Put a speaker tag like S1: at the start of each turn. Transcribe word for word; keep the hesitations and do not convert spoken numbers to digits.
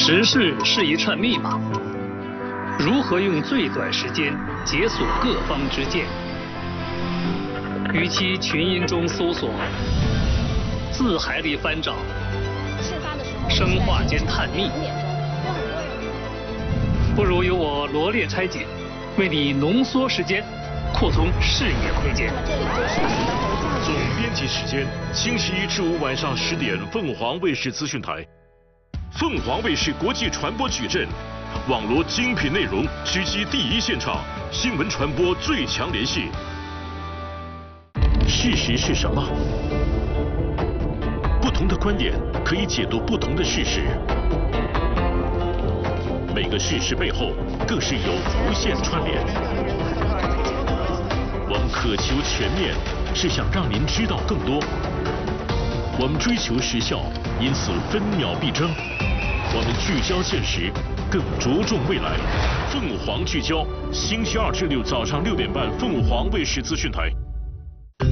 S1: 时事是一串密码，如何用最短时间解锁各方之见？与其群音中搜索，字海里翻找，生化间探秘，不如由我罗列拆解，为你浓缩时间，扩充视野空间。
S2: 总编辑时间：星期一至五晚上十点，凤凰卫视资讯台。凤凰卫视国际传播矩阵，网罗精品内容，直击第一现场，新闻传播最强联系。事实是什么？不同的观点可以解读不同的事实，每个事实背后更是有无限串联。我们渴求全面，是想让您知道更多。我们追求时效，因此分秒必争。我们聚焦现实，更着重未来。凤凰聚焦，星期二至六早上六点半，凤凰卫视资讯台。